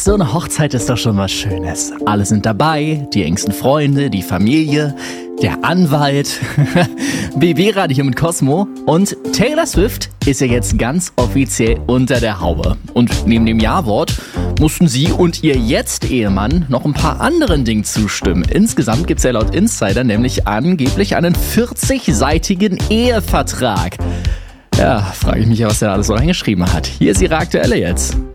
so eine Hochzeit ist doch schon was Schönes. Alle sind dabei, die engsten Freunde, die Familie, der Anwalt, BB-Radio mit Cosmo und Taylor Swift ist ja jetzt ganz offiziell unter der Haube. Und neben dem Ja-Wort mussten sie und ihr Jetzt-Ehemann noch ein paar anderen Dingen zustimmen. Insgesamt gibt es ja laut Insider nämlich angeblich einen 40-seitigen Ehevertrag. Ja, frage ich mich ja, was der alles so reingeschrieben hat. Hier ist ihre aktuelle jetzt.